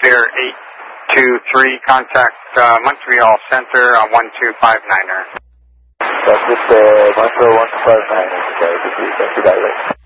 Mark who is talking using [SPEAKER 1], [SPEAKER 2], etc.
[SPEAKER 1] Clear 823, contact Montreal Center on 1259er.
[SPEAKER 2] That's it, Montreal 1259er. Okay, thank you, direct.